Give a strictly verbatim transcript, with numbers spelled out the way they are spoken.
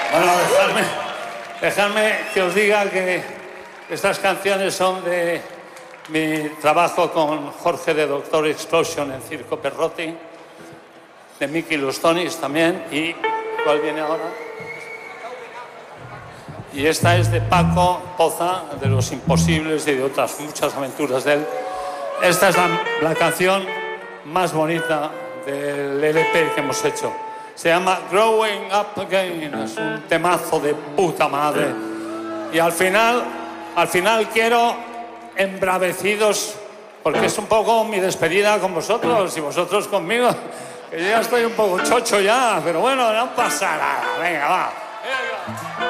Bueno, dejadme, dejadme que os diga que estas canciones son de mi trabajo con Jorge de Doctor Explosion en Circo Perrotti, de Mickey Los Tonis también, y ¿cuál viene ahora? Y esta es de Paco Poza, de Los Imposibles y de otras muchas aventuras de él. Esta es la, la canción más bonita del L P que hemos hecho. Se llama Growing Up Again, es un temazo de puta madre. Y al final, al final quiero embravecidos, porque es un poco mi despedida con vosotros y vosotros conmigo, que yo ya estoy un poco chocho ya, pero bueno, no pasa nada. Venga, va. Venga.